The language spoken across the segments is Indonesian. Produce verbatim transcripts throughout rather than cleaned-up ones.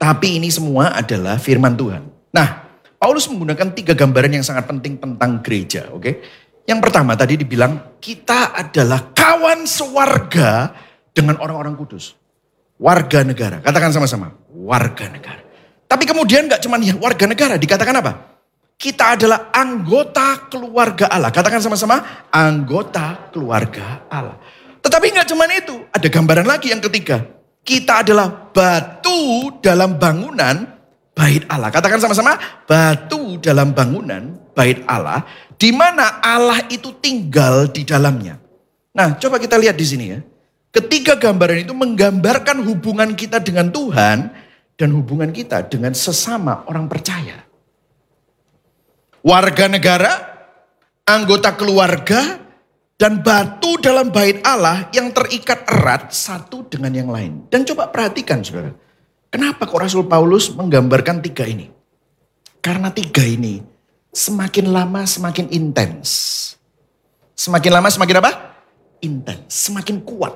Tapi ini semua adalah firman Tuhan. Nah, Paulus menggunakan tiga gambaran yang sangat penting tentang gereja. Oke, okay? Yang pertama tadi dibilang kita adalah kawan sewarga dengan orang-orang kudus. Warga negara. Katakan sama-sama, warga negara. Tapi kemudian gak cuma warga negara, dikatakan apa? Kita adalah anggota keluarga Allah. Katakan sama-sama, anggota keluarga Allah. Tetapi gak cuma itu, ada gambaran lagi yang ketiga. Kita adalah batu dalam bangunan bait Allah. Katakan sama-sama, batu dalam bangunan bait Allah, di mana Allah itu tinggal di dalamnya. Nah, coba kita lihat di sini ya. Ketiga gambaran itu menggambarkan hubungan kita dengan Tuhan dan hubungan kita dengan sesama orang percaya. Warga negara, anggota keluarga, dan batu dalam bait Allah yang terikat erat satu dengan yang lain. Dan coba perhatikan saudara, kenapa kok Rasul Paulus menggambarkan tiga ini? Karena tiga ini semakin lama semakin intens. Semakin lama semakin apa? Intens, semakin kuat.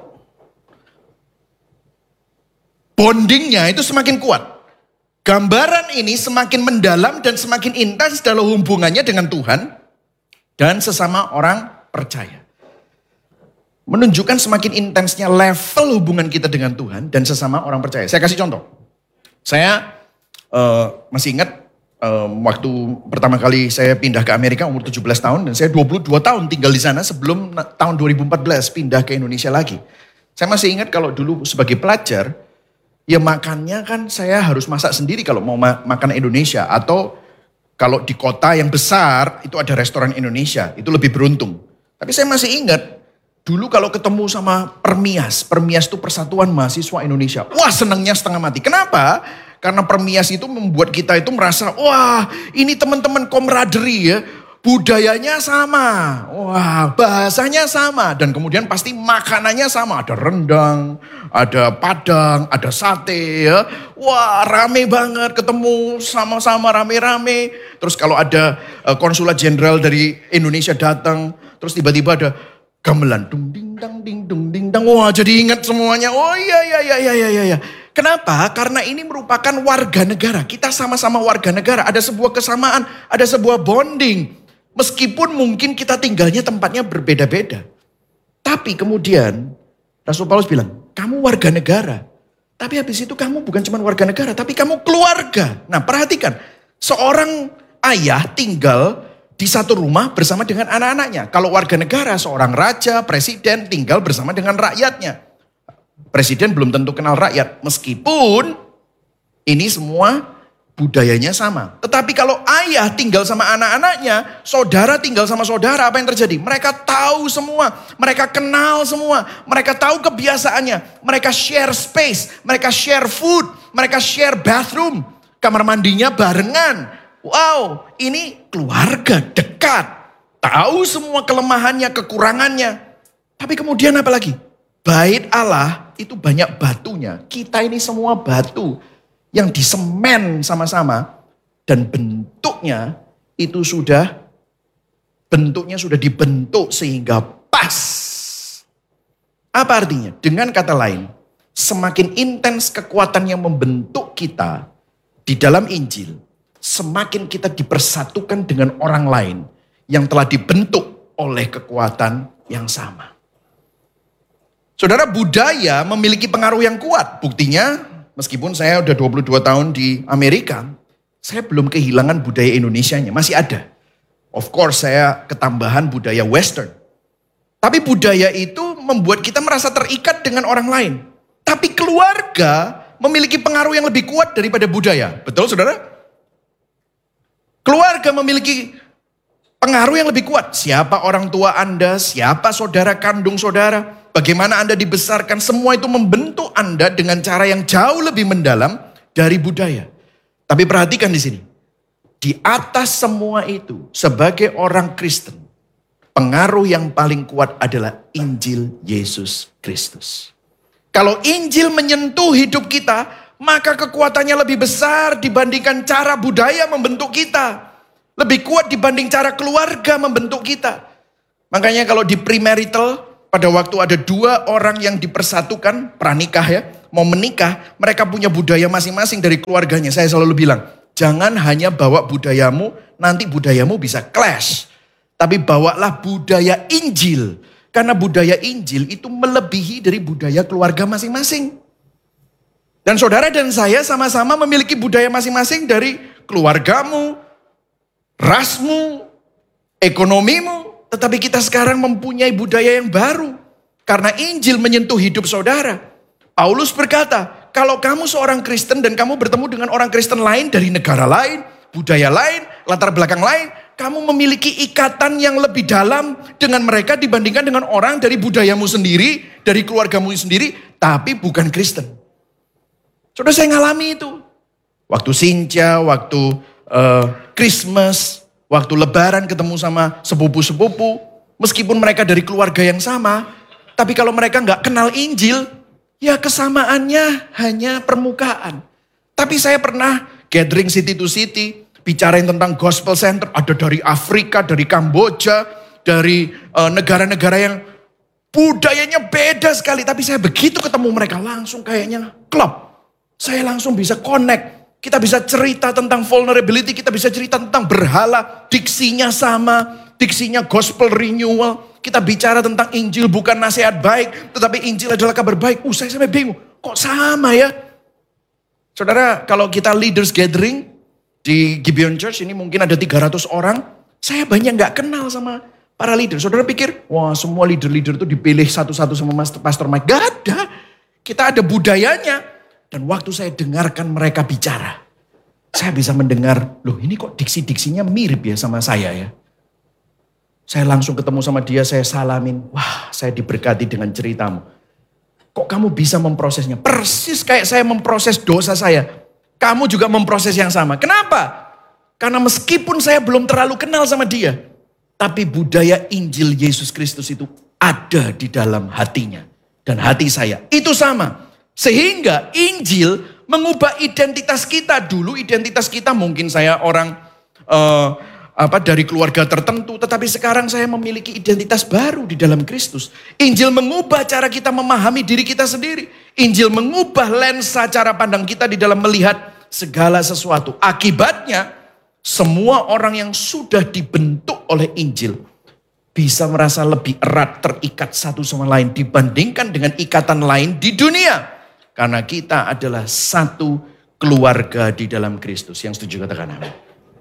Bondingnya itu semakin kuat. Gambaran ini semakin mendalam dan semakin intens dalam hubungannya dengan Tuhan dan sesama orang percaya. Menunjukkan semakin intensnya level hubungan kita dengan Tuhan dan sesama orang percaya. Saya kasih contoh. Saya uh, masih ingat uh, waktu pertama kali saya pindah ke Amerika umur tujuh belas tahun. Dan saya dua puluh dua tahun tinggal di sana sebelum tahun dua ribu empat belas pindah ke Indonesia lagi. Saya masih ingat kalau dulu sebagai pelajar, ya makannya kan saya harus masak sendiri kalau mau ma- makan Indonesia. Atau kalau di kota yang besar itu ada restoran Indonesia, itu lebih beruntung. Tapi saya masih ingat, dulu kalau ketemu sama Permias, Permias itu Persatuan Mahasiswa Indonesia. Wah, senangnya setengah mati. Kenapa? Karena Permias itu membuat kita itu merasa, wah ini teman-teman komraderi ya. Budayanya sama, wah bahasanya sama. Dan kemudian pasti makanannya sama. Ada rendang, ada padang, ada sate ya. Wah rame banget ketemu sama-sama rame-rame. Terus kalau ada konsulat jenderal dari Indonesia datang, terus tiba-tiba ada gamelan. Dung ding dang ding dung ding dang. Wah jadi ingat semuanya. Oh iya iya iya iya iya iya. Kenapa? Karena ini merupakan warga negara. Kita sama-sama warga negara. Ada sebuah kesamaan, ada sebuah bonding. Meskipun mungkin kita tinggalnya tempatnya berbeda-beda. Tapi kemudian Rasul Paulus bilang, kamu warga negara. Tapi habis itu kamu bukan cuma warga negara, tapi kamu keluarga. Nah perhatikan, seorang ayah tinggal di satu rumah bersama dengan anak-anaknya. Kalau warga negara, seorang raja, presiden tinggal bersama dengan rakyatnya. Presiden belum tentu kenal rakyat, meskipun ini semua budayanya sama. Tetapi kalau ayah tinggal sama anak-anaknya, saudara tinggal sama saudara, apa yang terjadi? Mereka tahu semua, mereka kenal semua, mereka tahu kebiasaannya, mereka share space, mereka share food, mereka share bathroom, kamar mandinya barengan. Wow, ini keluarga dekat, tahu semua kelemahannya, kekurangannya. Tapi kemudian apa lagi? Bait Allah itu banyak batunya, kita ini semua batu yang disemen sama-sama dan bentuknya itu sudah bentuknya sudah dibentuk sehingga pas. Apa artinya? Dengan kata lain, semakin intens kekuatan yang membentuk kita di dalam Injil, semakin kita dipersatukan dengan orang lain yang telah dibentuk oleh kekuatan yang sama. Saudara, budaya memiliki pengaruh yang kuat. Buktinya, meskipun saya udah dua puluh dua tahun di Amerika, saya belum kehilangan budaya Indonesianya, masih ada. Of course saya ketambahan budaya Western. Tapi budaya itu membuat kita merasa terikat dengan orang lain. Tapi keluarga memiliki pengaruh yang lebih kuat daripada budaya. Betul saudara? Keluarga memiliki pengaruh yang lebih kuat. Siapa orang tua Anda, siapa saudara kandung saudara, bagaimana Anda dibesarkan, semua itu membentuk Anda dengan cara yang jauh lebih mendalam dari budaya. Tapi perhatikan di sini. Di atas semua itu, sebagai orang Kristen, pengaruh yang paling kuat adalah Injil Yesus Kristus. Kalau Injil menyentuh hidup kita, maka kekuatannya lebih besar dibandingkan cara budaya membentuk kita. Lebih kuat dibanding cara keluarga membentuk kita. Makanya kalau di premarital, pada waktu ada dua orang yang dipersatukan, pranikah ya, mau menikah, mereka punya budaya masing-masing dari keluarganya. Saya selalu bilang, jangan hanya bawa budayamu, nanti budayamu bisa clash. Tapi bawalah budaya Injil. Karena budaya Injil itu melebihi dari budaya keluarga masing-masing. Dan saudara dan saya sama-sama memiliki budaya masing-masing dari keluargamu, rasmu, ekonomimu. Tetapi kita sekarang mempunyai budaya yang baru. Karena Injil menyentuh hidup saudara. Paulus berkata, kalau kamu seorang Kristen dan kamu bertemu dengan orang Kristen lain dari negara lain, budaya lain, latar belakang lain, kamu memiliki ikatan yang lebih dalam dengan mereka dibandingkan dengan orang dari budayamu sendiri, dari keluargamu sendiri, tapi bukan Kristen. Saudara, saya ngalami itu. Waktu Sinja, waktu uh, Christmas, waktu Lebaran ketemu sama sepupu-sepupu, meskipun mereka dari keluarga yang sama, tapi kalau mereka nggak kenal Injil, ya kesamaannya hanya permukaan. Tapi saya pernah gathering city to city, bicarain tentang gospel center, ada dari Afrika, dari Kamboja, dari uh, negara-negara yang budayanya beda sekali. Tapi saya begitu ketemu mereka langsung kayaknya klop. Saya langsung bisa connect. Kita bisa cerita tentang vulnerability, kita bisa cerita tentang berhala, diksinya sama, diksinya gospel renewal. Kita bicara tentang Injil bukan nasihat baik, tetapi Injil adalah kabar baik. Uh, saya sampai bingung, kok sama ya? Saudara, kalau kita leaders gathering di Gibeon Church ini mungkin ada tiga ratus orang, saya banyak gak kenal sama para leader. Saudara pikir, wah semua leader-leader itu dipilih satu-satu sama Pastor Mike. Gak ada, kita ada budayanya. Dan waktu saya dengarkan mereka bicara, saya bisa mendengar, loh ini kok diksi-diksinya mirip ya sama saya ya. Saya langsung ketemu sama dia, saya salamin. Wah, saya diberkati dengan ceritamu. Kok kamu bisa memprosesnya? Persis kayak saya memproses dosa saya. Kamu juga memproses yang sama. Kenapa? Karena meskipun saya belum terlalu kenal sama dia, tapi budaya Injil Yesus Kristus itu ada di dalam hatinya. Dan hati saya itu sama. Sehingga Injil mengubah identitas kita. Dulu identitas kita mungkin saya orang uh, apa dari keluarga tertentu, tetapi sekarang saya memiliki identitas baru di dalam Kristus. Injil mengubah cara kita memahami diri kita sendiri. Injil mengubah lensa cara pandang kita di dalam melihat segala sesuatu. Akibatnya semua orang yang sudah dibentuk oleh Injil bisa merasa lebih erat terikat satu sama lain dibandingkan dengan ikatan lain di dunia. Karena kita adalah satu keluarga di dalam Kristus. Yang setuju katakan amin.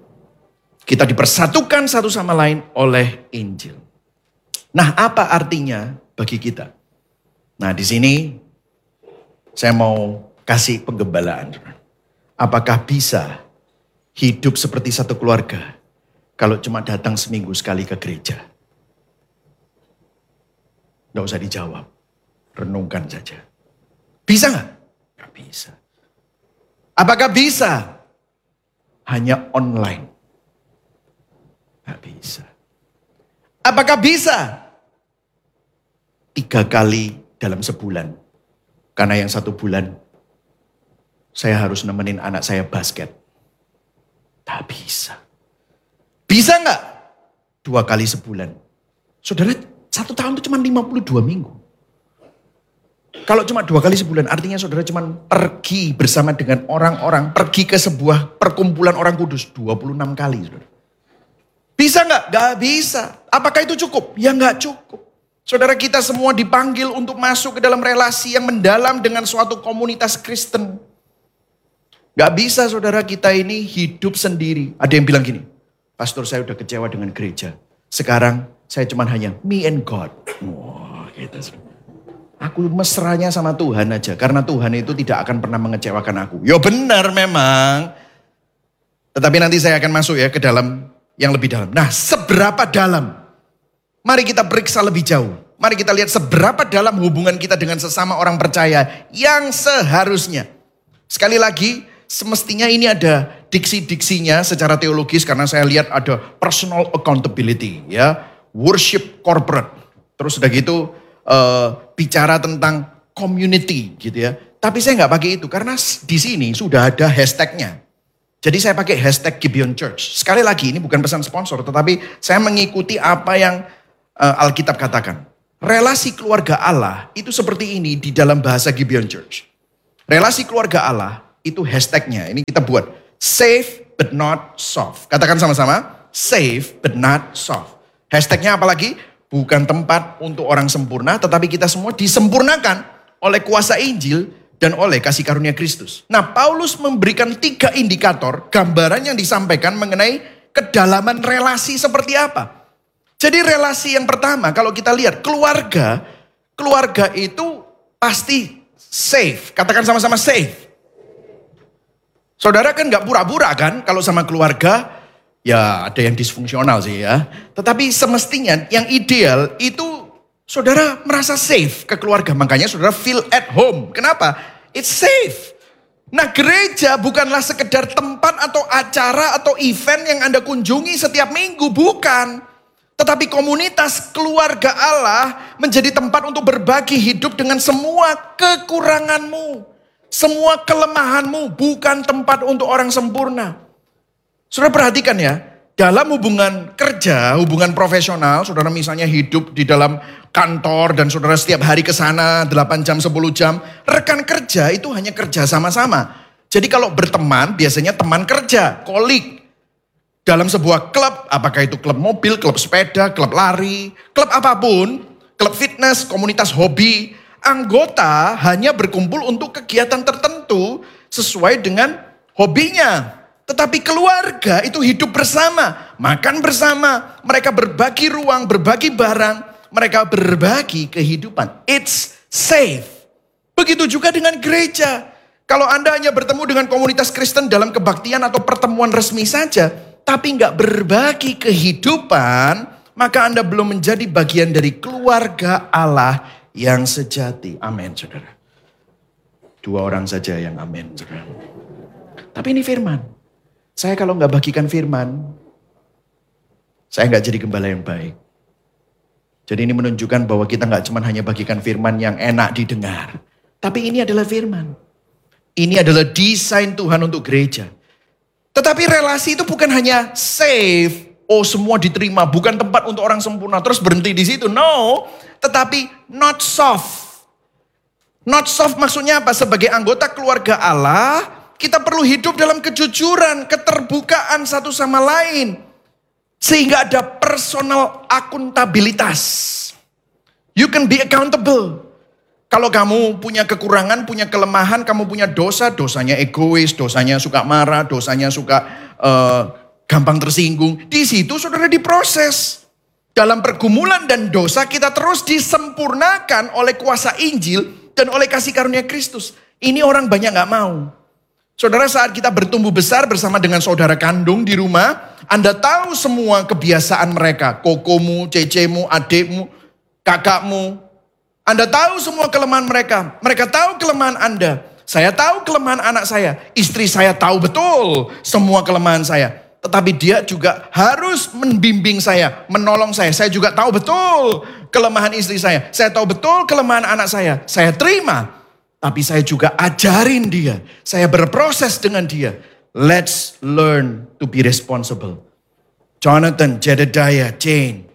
Kita dipersatukan satu sama lain oleh Injil. Nah, apa artinya bagi kita? Nah, di sini saya mau kasih penggembalaan. Apakah bisa hidup seperti satu keluarga kalau cuma datang seminggu sekali ke gereja? Nggak usah dijawab. Renungkan saja. Bisa nggak? Nggak bisa. Apakah bisa hanya online? Nggak bisa. Apakah bisa tiga kali dalam sebulan? Karena yang satu bulan saya harus nemenin anak saya basket. Tak bisa. Bisa nggak? Dua kali sebulan. Saudara, satu tahun itu cuma lima puluh dua minggu. Kalau cuma dua kali sebulan, artinya saudara cuma pergi bersama dengan orang-orang, pergi ke sebuah perkumpulan orang kudus dua puluh enam kali. Saudara. Bisa nggak? Nggak bisa. Apakah itu cukup? Ya nggak cukup. Saudara, kita semua dipanggil untuk masuk ke dalam relasi yang mendalam dengan suatu komunitas Kristen. Nggak bisa saudara kita ini hidup sendiri. Ada yang bilang gini, pastor saya udah kecewa dengan gereja. Sekarang saya cuma hanya me and God. Wah, gitu saudara. Aku mesranya sama Tuhan aja. Karena Tuhan itu tidak akan pernah mengecewakan aku. Ya benar memang. Tetapi nanti saya akan masuk ya ke dalam yang lebih dalam. Nah, seberapa dalam? Mari kita periksa lebih jauh. Mari kita lihat seberapa dalam hubungan kita dengan sesama orang percaya yang seharusnya. Sekali lagi, semestinya ini ada diksi-diksinya secara teologis. Karena saya lihat ada personal accountability. Ya, worship corporate. Terus udah gitu uh, bicara tentang community gitu ya. Tapi saya nggak pakai itu karena di sini sudah ada hashtagnya. Jadi saya pakai hashtag Gibeon Church. Sekali lagi ini bukan pesan sponsor, tetapi saya mengikuti apa yang uh, Alkitab katakan. Relasi keluarga Allah itu seperti ini di dalam bahasa Gibeon Church. Relasi keluarga Allah itu hashtagnya, ini kita buat safe but not soft. Katakan sama-sama, safe but not soft. Hashtagnya apa lagi? Bukan tempat untuk orang sempurna, tetapi kita semua disempurnakan oleh kuasa Injil dan oleh kasih karunia Kristus. Nah, Paulus memberikan tiga indikator, gambaran yang disampaikan mengenai kedalaman relasi seperti apa. Jadi relasi yang pertama, kalau kita lihat keluarga, keluarga itu pasti safe. Katakan sama-sama safe. Saudara kan gak pura-pura kan kalau sama keluarga, ya ada yang disfungsional sih ya. Tetapi semestinya yang ideal itu saudara merasa safe ke keluarga. Makanya saudara feel at home. Kenapa? It's safe. Nah, gereja bukanlah sekedar tempat atau acara atau event yang Anda kunjungi setiap minggu. Bukan. Tetapi komunitas keluarga Allah menjadi tempat untuk berbagi hidup dengan semua kekuranganmu. Semua kelemahanmu, bukan tempat untuk orang sempurna. Saudara perhatikan ya, dalam hubungan kerja, hubungan profesional, saudara misalnya hidup di dalam kantor dan saudara setiap hari ke sana delapan jam, sepuluh jam, rekan kerja itu hanya kerja sama-sama. Jadi kalau berteman, biasanya teman kerja, kolik. Dalam sebuah klub, apakah itu klub mobil, klub sepeda, klub lari, klub apapun, klub fitness, komunitas hobi, anggota hanya berkumpul untuk kegiatan tertentu sesuai dengan hobinya. Tetapi keluarga itu hidup bersama, makan bersama, mereka berbagi ruang, berbagi barang, mereka berbagi kehidupan. It's safe. Begitu juga dengan gereja. Kalau Anda hanya bertemu dengan komunitas Kristen dalam kebaktian atau pertemuan resmi saja, tapi nggak berbagi kehidupan, maka Anda belum menjadi bagian dari keluarga Allah yang sejati. Amin, saudara. Dua orang saja yang amin, saudara. Tapi ini firman. Saya kalau nggak bagikan firman, saya nggak jadi gembala yang baik. Jadi ini menunjukkan bahwa kita nggak cuma hanya bagikan firman yang enak didengar. Tapi ini adalah firman. Ini adalah desain Tuhan untuk gereja. Tetapi relasi itu bukan hanya safe, oh semua diterima, bukan tempat untuk orang sempurna, terus berhenti di situ. No, tetapi not soft. Not soft maksudnya apa? Sebagai anggota keluarga Allah, kita perlu hidup dalam kejujuran, keterbukaan satu sama lain. Sehingga ada personal akuntabilitas. You can be accountable. Kalau kamu punya kekurangan, punya kelemahan, kamu punya dosa, dosanya egois, dosanya suka marah, dosanya suka uh, gampang tersinggung. Di situ saudara diproses. Dalam pergumulan dan dosa kita terus disempurnakan oleh kuasa Injil dan oleh kasih karunia Kristus. Ini orang banyak gak mau. Saudara, saat kita bertumbuh besar bersama dengan saudara kandung di rumah, Anda tahu semua kebiasaan mereka. Kokomu, cecemu, adikmu, kakakmu. Anda tahu semua kelemahan mereka. Mereka tahu kelemahan Anda. Saya tahu kelemahan anak saya. Istri saya tahu betul semua kelemahan saya. Tetapi dia juga harus membimbing saya, menolong saya. Saya juga tahu betul kelemahan istri saya. Saya tahu betul kelemahan anak saya. Saya terima. Tapi saya juga ajarin dia. Saya berproses dengan dia. Let's learn to be responsible. Jonathan, Jedediah, Jane.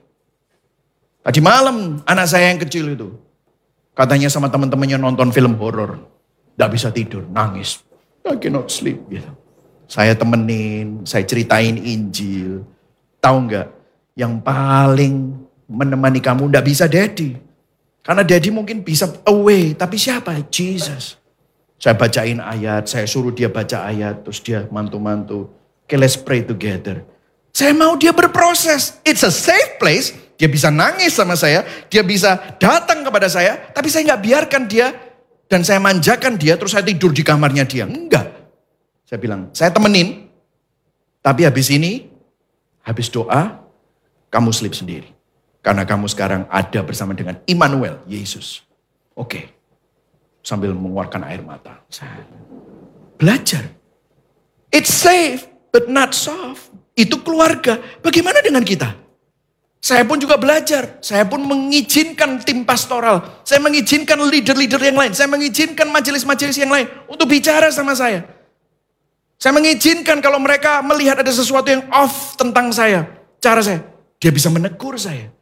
Tadi malam anak saya yang kecil itu. Katanya sama teman-temannya nonton film horor. Gak bisa tidur, nangis. I cannot sleep. Gitu. Saya temenin, saya ceritain Injil. Tahu gak? Yang paling menemani kamu gak bisa daddy. Karena daddy mungkin bisa away. Tapi siapa? Jesus. Saya bacain ayat, saya suruh dia baca ayat. Terus dia mantu-mantu. Okay, let's pray together. Saya mau dia berproses. It's a safe place. Dia bisa nangis sama saya, dia bisa datang kepada saya, tapi saya nggak biarkan dia dan saya manjakan dia, terus saya tidur di kamarnya dia. Enggak. Saya bilang, saya temenin, tapi habis ini, habis doa, kamu sleep sendiri. Karena kamu sekarang ada bersama dengan Immanuel, Yesus. Oke. Sambil mengeluarkan air mata. Saya belajar. It's safe, but not soft. Itu keluarga. Bagaimana dengan kita? Saya pun juga belajar. Saya pun mengizinkan tim pastoral. Saya mengizinkan leader-leader yang lain. Saya mengizinkan majelis-majelis yang lain untuk bicara sama saya. Saya mengizinkan kalau mereka melihat ada sesuatu yang off tentang saya. Cara saya. Dia bisa menegur saya.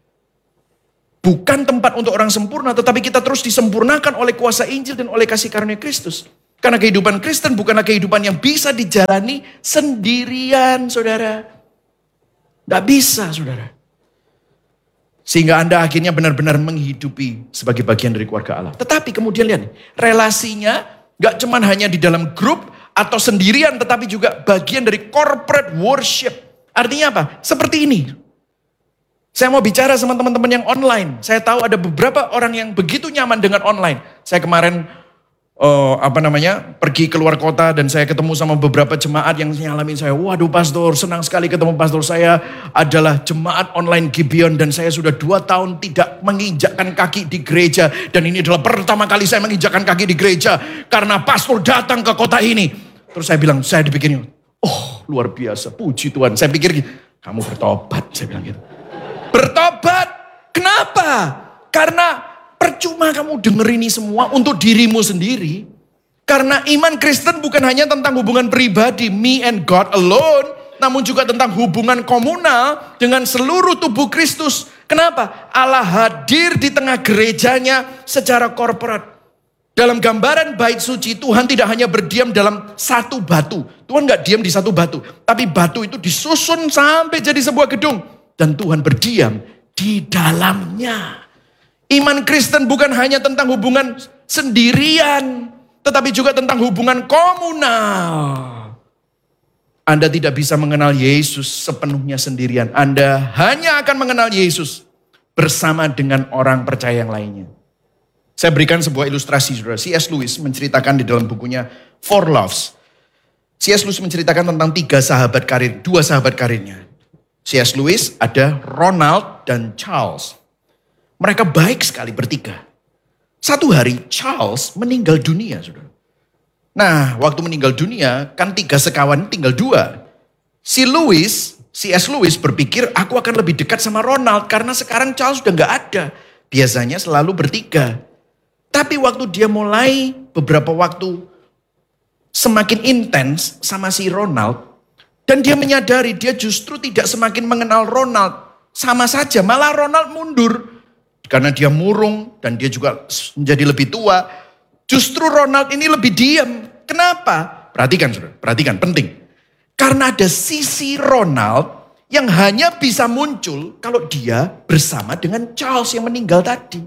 Bukan tempat untuk orang sempurna. Tetapi kita terus disempurnakan oleh kuasa Injil dan oleh kasih karunia Kristus. Karena kehidupan Kristen bukanlah kehidupan yang bisa dijalani sendirian, saudara. Tidak bisa, saudara. Sehingga Anda akhirnya benar-benar menghidupi sebagai bagian dari keluarga Allah. Tetapi kemudian lihat, relasinya gak cuma hanya di dalam grup atau sendirian, tetapi juga bagian dari corporate worship. Artinya apa? Seperti ini. Saya mau bicara sama teman-teman yang online. Saya tahu ada beberapa orang yang begitu nyaman dengan online. Saya kemarin uh, apa namanya pergi keluar kota dan saya ketemu sama beberapa jemaat yang nyalamin saya. Waduh pastor, senang sekali ketemu pastor. Saya adalah jemaat online Gibeon dan saya sudah dua tahun tidak menginjakkan kaki di gereja. Dan ini adalah pertama kali saya menginjakkan kaki di gereja karena pastor datang ke kota ini. Terus saya bilang, saya dipikirin, oh luar biasa, puji Tuhan. Saya pikir, kamu bertobat, saya bilang gitu. Bertobat, kenapa? Karena percuma kamu denger ini semua untuk dirimu sendiri. Karena iman Kristen bukan hanya tentang hubungan pribadi, me and God alone, namun juga tentang hubungan komunal dengan seluruh tubuh Kristus. Kenapa? Allah hadir di tengah gerejanya secara korporat. Dalam gambaran bait suci, Tuhan tidak hanya berdiam dalam satu batu. Tuhan gak diam di satu batu, tapi batu itu disusun sampai jadi sebuah gedung. Dan Tuhan berdiam di dalamnya. Iman Kristen bukan hanya tentang hubungan sendirian, tetapi juga tentang hubungan komunal. Anda tidak bisa mengenal Yesus sepenuhnya sendirian. Anda hanya akan mengenal Yesus bersama dengan orang percaya yang lainnya. Saya berikan sebuah ilustrasi, saudara. C S Lewis menceritakan di dalam bukunya Four Loves. C S Lewis menceritakan tentang tiga sahabat karir, dua sahabat karirnya. C S Lewis, ada Ronald dan Charles. Mereka baik sekali bertiga. Satu hari Charles meninggal dunia, saudara. Nah, waktu meninggal dunia, kan tiga sekawan tinggal dua. Si Lewis, C S Lewis berpikir, aku akan lebih dekat sama Ronald, karena sekarang Charles udah gak ada. Biasanya selalu bertiga. Tapi waktu dia mulai beberapa waktu semakin intens sama si Ronald, dan dia menyadari dia justru tidak semakin mengenal Ronald. Sama saja, malah Ronald mundur. Karena dia murung dan dia juga menjadi lebih tua. Justru Ronald ini lebih diam. Kenapa? Perhatikan saudara, perhatikan, penting. Karena ada sisi Ronald yang hanya bisa muncul kalau dia bersama dengan Charles yang meninggal tadi.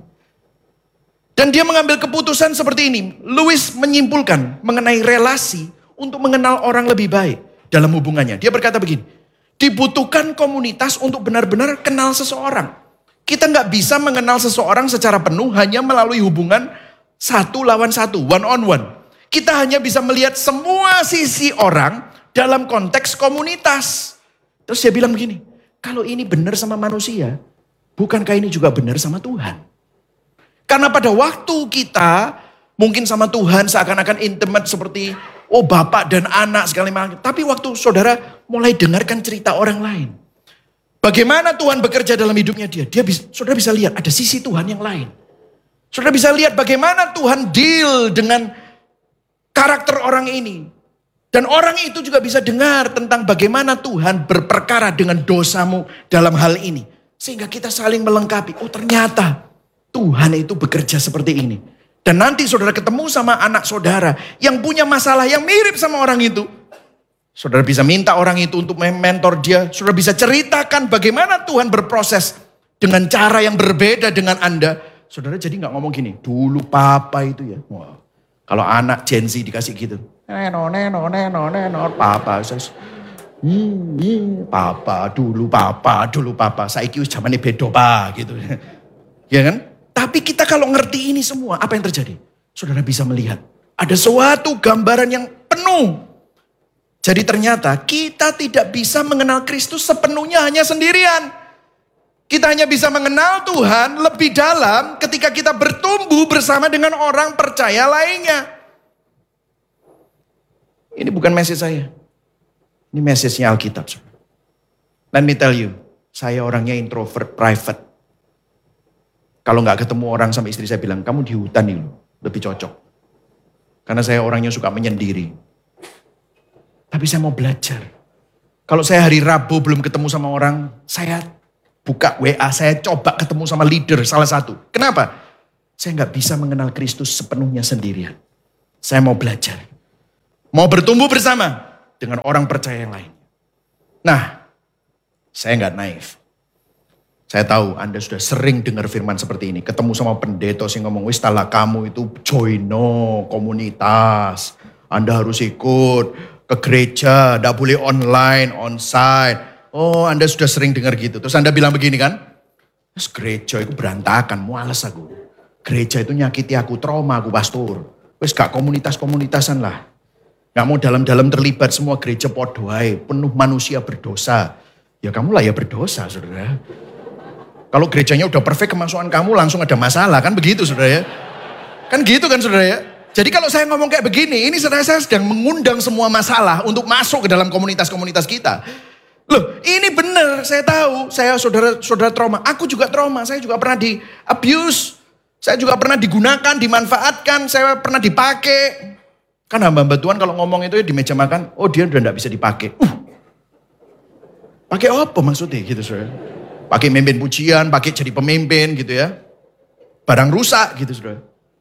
Dan dia mengambil keputusan seperti ini. Lewis menyimpulkan mengenai relasi untuk mengenal orang lebih baik dalam hubungannya. Dia berkata begini, dibutuhkan komunitas untuk benar-benar kenal seseorang. Kita nggak bisa mengenal seseorang secara penuh hanya melalui hubungan satu lawan satu, one on one. Kita hanya bisa melihat semua sisi orang dalam konteks komunitas. Terus dia bilang begini, kalau ini benar sama manusia, bukankah ini juga benar sama Tuhan? Karena pada waktu kita mungkin sama Tuhan seakan-akan intimate seperti oh bapak dan anak sekali macam. Tapi waktu saudara mulai dengarkan cerita orang lain. Bagaimana Tuhan bekerja dalam hidupnya dia. Dia bisa, saudara bisa lihat ada sisi Tuhan yang lain. Saudara bisa lihat bagaimana Tuhan deal dengan karakter orang ini. Dan orang itu juga bisa dengar tentang bagaimana Tuhan berperkara dengan dosamu dalam hal ini. Sehingga kita saling melengkapi. Oh ternyata Tuhan itu bekerja seperti ini. Dan nanti saudara ketemu sama anak saudara yang punya masalah yang mirip sama orang itu. Saudara bisa minta orang itu untuk mentor dia. Saudara bisa ceritakan bagaimana Tuhan berproses dengan cara yang berbeda dengan Anda. Saudara jadi gak ngomong gini, dulu papa itu ya. Wow. Kalau anak Gen Z dikasih gitu. Neno, neno, neno, neno, papa. Hmm, hmm, papa, dulu papa, dulu papa. Saiki wis zamane beda pak gitu. Ya kan? Tapi kita kalau ngerti ini semua, apa yang terjadi? Saudara bisa melihat. Ada suatu gambaran yang penuh. Jadi ternyata kita tidak bisa mengenal Kristus sepenuhnya hanya sendirian. Kita hanya bisa mengenal Tuhan lebih dalam ketika kita bertumbuh bersama dengan orang percaya lainnya. Ini bukan message saya. Ini message-nya Alkitab. Let me tell you, saya orangnya introvert, private. Kalau nggak ketemu orang sama istri saya bilang, kamu di hutan nih lebih cocok. Karena saya orangnya suka menyendiri. Tapi saya mau belajar. Kalau saya hari Rabu belum ketemu sama orang, saya buka W A, saya coba ketemu sama leader salah satu. Kenapa? Saya nggak bisa mengenal Kristus sepenuhnya sendirian. Saya mau belajar. Mau bertumbuh bersama dengan orang percaya yang lain. Nah, saya nggak naif. Saya tahu Anda sudah sering dengar firman seperti ini. Ketemu sama pendeta sih ngomong, wis talah kamu itu joino komunitas. Anda harus ikut ke gereja, nggak boleh online, onsite. Oh, Anda sudah sering dengar gitu. Terus Anda bilang begini kan, terus gereja itu berantakan, muales aku. Gereja itu nyakiti aku, trauma aku pastor. Wis gak komunitas-komunitasan lah. Gak mau dalam-dalam terlibat, semua gereja podoai, penuh manusia berdosa. Ya kamu lah ya berdosa, saudara. Kalau gerejanya udah perfect, kemasukan kamu langsung ada masalah, kan begitu saudara ya. Kan gitu kan saudara ya. Jadi kalau saya ngomong kayak begini, ini saudara saya sedang mengundang semua masalah untuk masuk ke dalam komunitas-komunitas kita. Loh, ini benar, saya tahu, saya saudara-saudara trauma, aku juga trauma, saya juga pernah di abuse, saya juga pernah digunakan, dimanfaatkan, saya pernah dipakai. Kan hamba-hamba Tuhan kalau ngomong itu ya di meja makan, oh dia udah gak bisa dipakai. Uh, pakai apa maksudnya gitu saudara? Pakai memimpin pujian, pakai jadi pemimpin gitu ya. Barang rusak gitu saudara.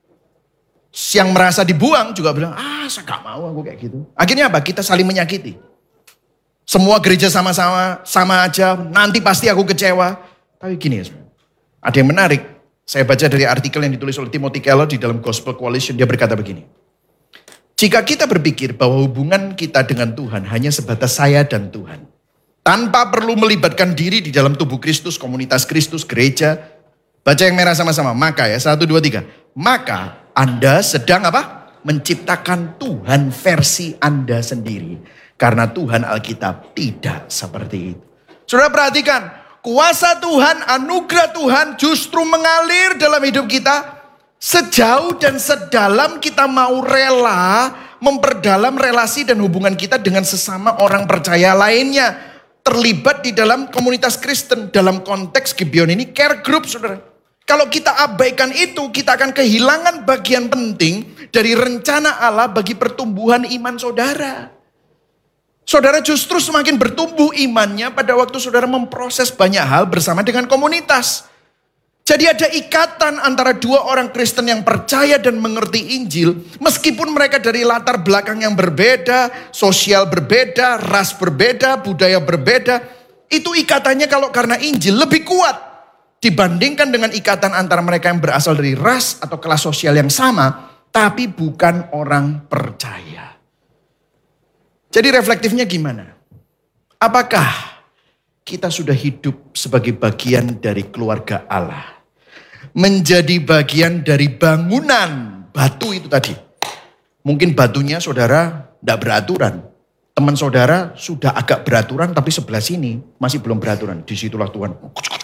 Yang merasa dibuang juga bilang, ah saya gak mau aku kayak gitu. Akhirnya apa? Kita saling menyakiti. Semua gereja sama-sama, sama aja, nanti pasti aku kecewa. Tapi gini ya saudara, ada yang menarik. Saya baca dari artikel yang ditulis oleh Timothy Keller di dalam Gospel Coalition, dia berkata begini. Jika kita berpikir bahwa hubungan kita dengan Tuhan hanya sebatas saya dan Tuhan, tanpa perlu melibatkan diri di dalam tubuh Kristus, komunitas Kristus, gereja, baca yang merah sama-sama, maka ya, satu, dua, tiga. Maka Anda sedang apa? Menciptakan Tuhan versi Anda sendiri. Karena Tuhan Alkitab tidak seperti itu. Saudara perhatikan, kuasa Tuhan, anugerah Tuhan justru mengalir dalam hidup kita. Sejauh dan sedalam kita mau rela memperdalam relasi dan hubungan kita dengan sesama orang percaya lainnya. Terlibat di dalam komunitas Kristen. Dalam konteks Gibeon ini care group saudara. Kalau kita abaikan itu, kita akan kehilangan bagian penting dari rencana Allah bagi pertumbuhan iman saudara. Saudara justru semakin bertumbuh imannya pada waktu saudara memproses banyak hal bersama dengan komunitas. Jadi ada ikatan antara dua orang Kristen yang percaya dan mengerti Injil. Meskipun mereka dari latar belakang yang berbeda, sosial berbeda, ras berbeda, budaya berbeda. Itu ikatannya kalau karena Injil lebih kuat. Dibandingkan dengan ikatan antara mereka yang berasal dari ras atau kelas sosial yang sama. Tapi bukan orang percaya. Jadi reflektifnya gimana? Apakah kita sudah hidup sebagai bagian dari keluarga Allah? Menjadi bagian dari bangunan batu itu tadi. Mungkin batunya saudara tidak beraturan. Teman saudara sudah agak beraturan tapi sebelah sini masih belum beraturan. Disitulah Tuhan.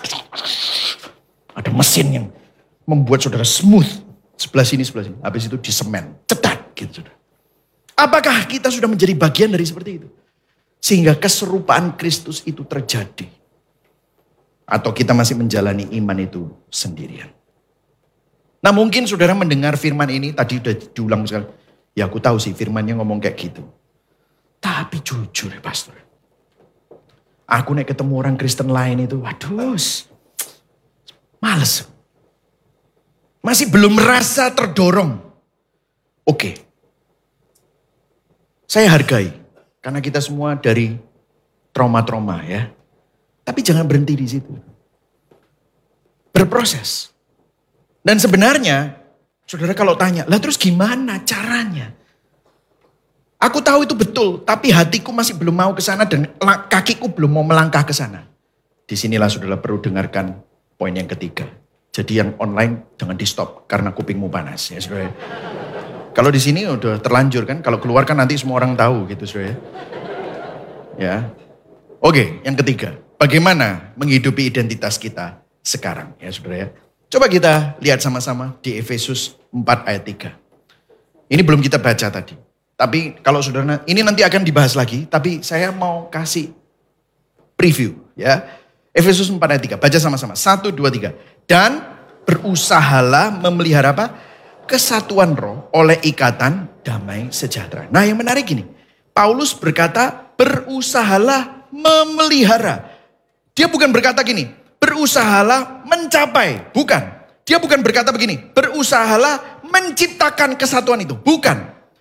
Ada mesin yang membuat saudara smooth. Sebelah sini, sebelah sini. Habis itu disemen. Cetat gitu saudara. Apakah kita sudah menjadi bagian dari seperti itu? Sehingga keserupaan Kristus itu terjadi. Atau kita masih menjalani iman itu sendirian. Nah mungkin saudara mendengar firman ini, tadi udah diulang sekali. Ya aku tahu sih firmannya ngomong kayak gitu. Tapi jujur ya pastor. Aku nek ketemu orang Kristen lain itu, waduh, males. Masih belum merasa terdorong. Oke. Saya hargai. Karena kita semua dari trauma-trauma ya. Tapi jangan berhenti di situ. Berproses. Dan sebenarnya, saudara kalau tanya, lah terus gimana caranya? Aku tahu itu betul, tapi hatiku masih belum mau ke sana dan kakiku belum mau melangkah ke sana. Disinilah saudara perlu dengarkan poin yang ketiga. Jadi yang online jangan di stop karena kupingmu panas ya saudara. Kalau di sini udah terlanjur kan, kalau keluar kan nanti semua orang tahu gitu saudara. Ya. Oke, yang ketiga. Bagaimana menghidupi identitas kita sekarang ya saudara ya. Coba kita lihat sama-sama di Efesus empat ayat tiga. Ini belum kita baca tadi. Tapi kalau saudara, ini nanti akan dibahas lagi. Tapi saya mau kasih preview ya. Efesus empat ayat tiga, baca sama-sama. Satu, dua, tiga. Dan berusahalah memelihara apa? Kesatuan roh oleh ikatan damai sejahtera. Nah yang menarik ini. Paulus berkata berusahalah memelihara. Dia bukan berkata gini, berusahalah mencapai. Bukan. Dia bukan berkata begini, berusahalah menciptakan kesatuan itu. Bukan.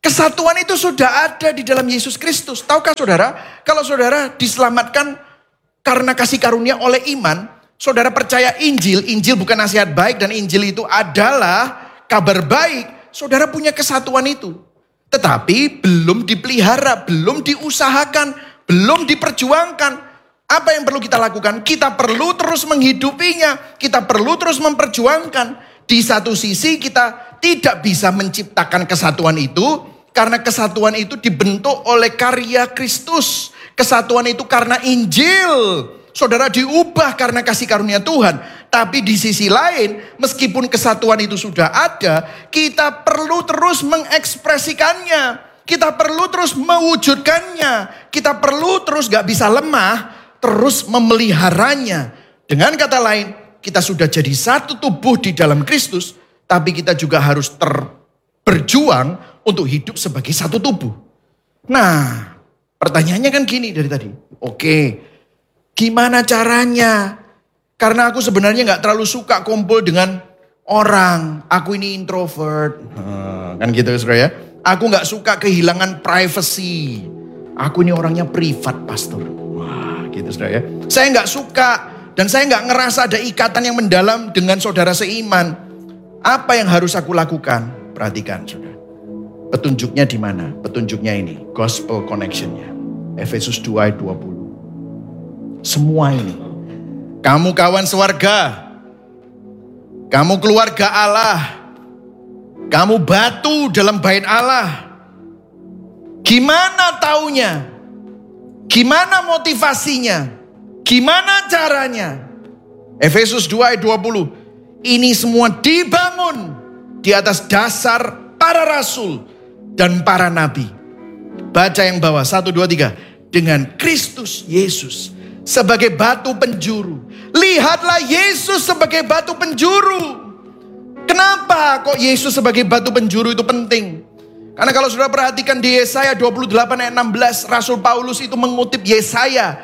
Kesatuan itu sudah ada di dalam Yesus Kristus. Tahukah saudara, kalau saudara diselamatkan karena kasih karunia oleh iman, saudara percaya Injil, Injil bukan nasihat baik dan Injil itu adalah kabar baik. Saudara punya kesatuan itu. Tetapi belum dipelihara, belum diusahakan, belum diperjuangkan. Apa yang perlu kita lakukan? Kita perlu terus menghidupinya. Kita perlu terus memperjuangkan. Di satu sisi kita tidak bisa menciptakan kesatuan itu, karena kesatuan itu dibentuk oleh karya Kristus. Kesatuan itu karena Injil. Saudara diubah karena kasih karunia Tuhan. Tapi di sisi lain, meskipun kesatuan itu sudah ada, kita perlu terus mengekspresikannya. Kita perlu terus mewujudkannya. Kita perlu terus gak bisa lemah, terus memeliharanya. Dengan kata lain, kita sudah jadi satu tubuh di dalam Kristus, tapi kita juga harus ter, berjuang untuk hidup sebagai satu tubuh. Nah, pertanyaannya kan gini dari tadi. Oke, gimana caranya? Karena aku sebenarnya gak terlalu suka kumpul dengan orang. Aku ini introvert. Hmm, kan gitu saudara ya. Aku gak suka kehilangan privacy. Aku ini orangnya privat, pastor. Wah, gitu saudara ya. Saya gak suka dan saya gak ngerasa ada ikatan yang mendalam dengan saudara seiman. Apa yang harus aku lakukan? Perhatikan saudara. Petunjuknya di mana? Petunjuknya ini, gospel connection-nya. Efesus dua ayat dua puluh. Semua ini. Kamu kawan sewarga. Kamu keluarga Allah. Kamu batu dalam bait Allah. Gimana taunya? Gimana motivasinya? Gimana caranya? Efesus dua ayat dua puluh. Ini semua dibangun di atas dasar para rasul dan para nabi. Baca yang bawah, satu, dua, tiga. Dengan Kristus Yesus sebagai batu penjuru. Lihatlah Yesus sebagai batu penjuru. Kenapa kok Yesus sebagai batu penjuru itu penting? Karena kalau sudah perhatikan di Yesaya dua puluh delapan ayat enam belas, Rasul Paulus itu mengutip Yesaya.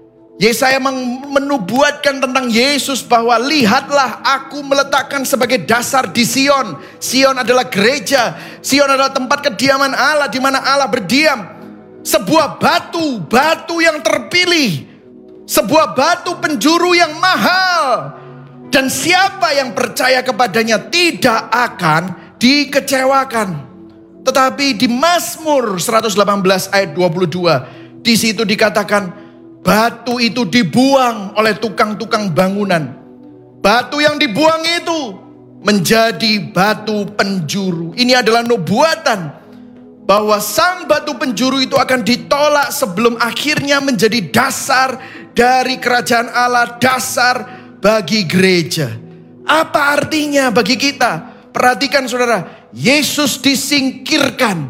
Yesaya menubuatkan tentang Yesus bahwa lihatlah aku meletakkan sebagai dasar di Sion. Sion adalah gereja. Sion adalah tempat kediaman Allah di mana Allah berdiam. Sebuah batu, batu yang terpilih. Sebuah batu penjuru yang mahal. Dan siapa yang percaya kepadanya tidak akan dikecewakan. Tetapi di Mazmur seratus delapan belas ayat dua puluh dua. Di situ dikatakan batu itu dibuang oleh tukang-tukang bangunan. Batu yang dibuang itu menjadi batu penjuru. Ini adalah nubuatan bahwa sang batu penjuru itu akan ditolak sebelum akhirnya menjadi dasar dari kerajaan Allah, dasar bagi gereja. Apa artinya bagi kita? Perhatikan saudara, Yesus disingkirkan,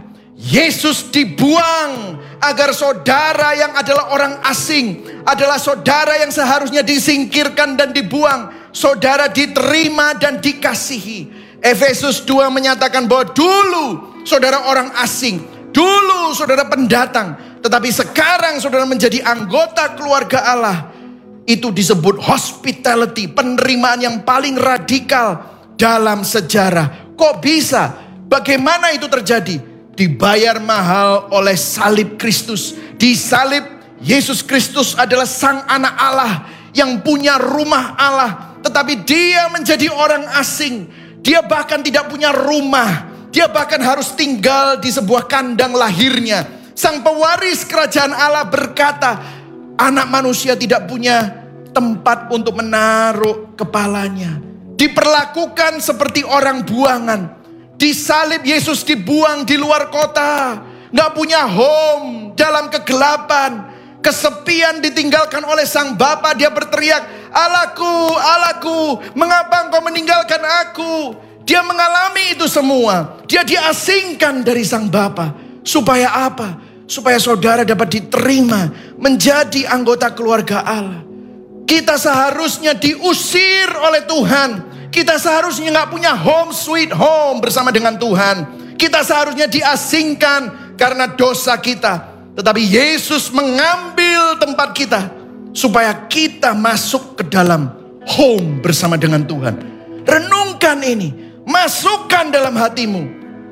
Yesus dibuang agar saudara yang adalah orang asing, adalah saudara yang seharusnya disingkirkan dan dibuang, saudara diterima dan dikasihi. Efesus dua menyatakan bahwa dulu saudara orang asing, dulu saudara pendatang, tetapi sekarang saudara menjadi anggota keluarga Allah. Itu disebut hospitality, penerimaan yang paling radikal dalam sejarah. Kok bisa? Bagaimana itu terjadi? Dibayar mahal oleh salib Kristus. Di salib Yesus Kristus adalah sang anak Allah yang punya rumah Allah, tetapi dia menjadi orang asing. Dia bahkan tidak punya rumah. Dia bahkan harus tinggal di sebuah kandang lahirnya. Sang pewaris kerajaan Allah berkata, anak manusia tidak punya tempat untuk menaruh kepalanya. Diperlakukan seperti orang buangan. Disalib Yesus dibuang di luar kota. Gak punya home dalam kegelapan. Kesepian ditinggalkan oleh sang Bapa. Dia berteriak, Allahku, Allahku, mengapa engkau meninggalkan aku? Dia mengalami itu semua. Dia diasingkan dari sang Bapa. Supaya apa? Supaya saudara dapat diterima menjadi anggota keluarga Allah. Kita seharusnya diusir oleh Tuhan. Kita seharusnya gak punya home sweet home bersama dengan Tuhan. Kita seharusnya diasingkan karena dosa kita. Tetapi Yesus mengambil tempat kita supaya kita masuk ke dalam home bersama dengan Tuhan. Renungkan ini. Masukkan dalam hatimu.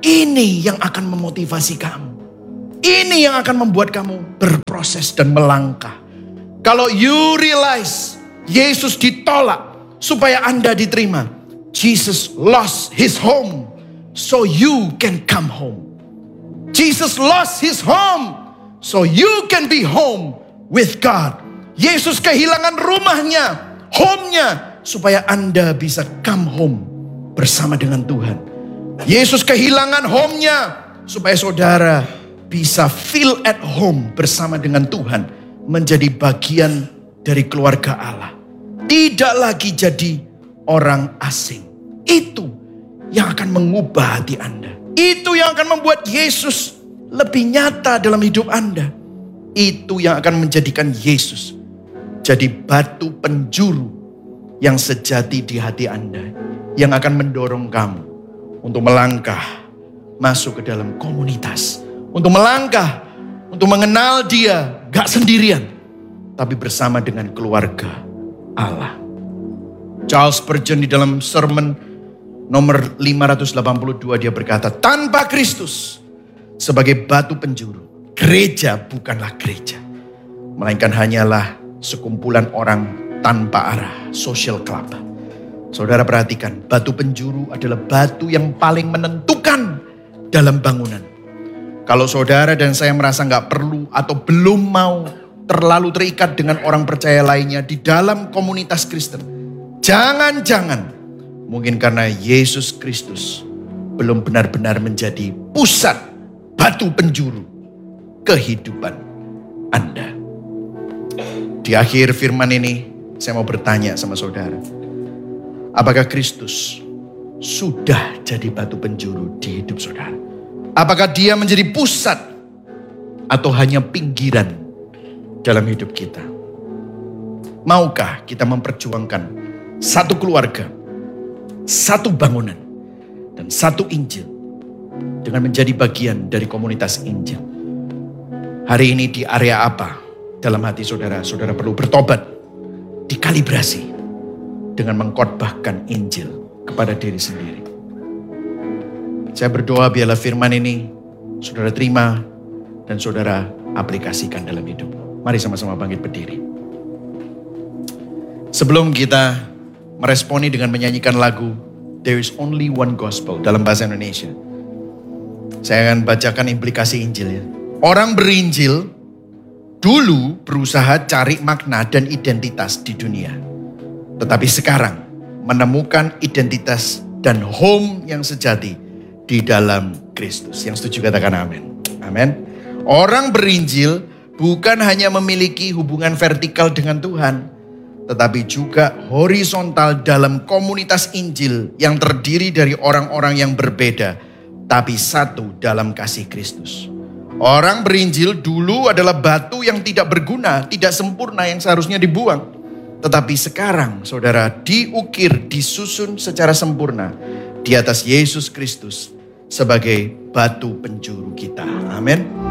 Ini yang akan memotivasi kamu. Ini yang akan membuat kamu berproses dan melangkah. Kalau you realize Yesus ditolak supaya Anda diterima. Jesus lost his home so you can come home. Jesus lost his home so you can be home with God. Yesus kehilangan rumahnya, home-nya, supaya Anda bisa come home bersama dengan Tuhan. Yesus kehilangan home-nya supaya saudara bisa feel at home bersama dengan Tuhan, menjadi bagian dari keluarga Allah. Tidak lagi jadi orang asing. Itu yang akan mengubah hati Anda. Itu yang akan membuat Yesus lebih nyata dalam hidup Anda. Itu yang akan menjadikan Yesus jadi batu penjuru yang sejati di hati Anda. Yang akan mendorong kamu untuk melangkah masuk ke dalam komunitas. Untuk melangkah, untuk mengenal Dia gak sendirian, tapi bersama dengan keluarga Allah. Charles Spurgeon di dalam sermon nomor lima ratus delapan puluh dua dia berkata, tanpa Kristus sebagai batu penjuru, gereja bukanlah gereja, melainkan hanyalah sekumpulan orang tanpa arah, social club. Saudara perhatikan, batu penjuru adalah batu yang paling menentukan dalam bangunan. Kalau saudara dan saya merasa gak perlu atau belum mau terlalu terikat dengan orang percaya lainnya di dalam komunitas Kristen, jangan-jangan mungkin karena Yesus Kristus belum benar-benar menjadi pusat batu penjuru kehidupan Anda. Di akhir firman ini, saya mau bertanya sama saudara. Apakah Kristus sudah jadi batu penjuru di hidup saudara? Apakah Dia menjadi pusat atau hanya pinggiran dalam hidup kita? Maukah kita memperjuangkan satu keluarga, satu bangunan, dan satu Injil dengan menjadi bagian dari komunitas Injil? Hari ini di area apa dalam hati saudara? Saudara perlu bertobat, dikalibrasi dengan mengkhotbahkan Injil kepada diri sendiri. Saya berdoa biarlah firman ini saudara terima dan saudara aplikasikan dalam hidup. Mari sama-sama bangkit berdiri. Sebelum kita meresponi dengan menyanyikan lagu There is Only One Gospel dalam bahasa Indonesia, saya akan bacakan implikasi Injil ya. Orang berinjil dulu berusaha cari makna dan identitas di dunia. Tetapi sekarang menemukan identitas dan home yang sejati di dalam Kristus. Yang setuju katakan amin. Amin. Orang berinjil bukan hanya memiliki hubungan vertikal dengan Tuhan, tetapi juga horizontal dalam komunitas Injil yang terdiri dari orang-orang yang berbeda, tapi satu dalam kasih Kristus. Orang berinjil dulu adalah batu yang tidak berguna, tidak sempurna yang seharusnya dibuang. Tetapi sekarang saudara diukir, disusun secara sempurna di atas Yesus Kristus sebagai batu penjuru kita. Amin.